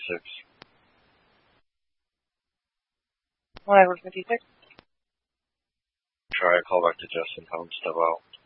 56. Iowa 56. Try a call back to Justin. Tell him to step out.